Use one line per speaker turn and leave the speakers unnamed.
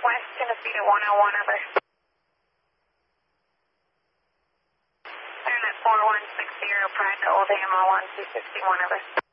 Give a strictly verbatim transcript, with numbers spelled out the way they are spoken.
West Tennessee to one oh one, over. Internet four one six zero, private Old A M L one two sixty-one, over.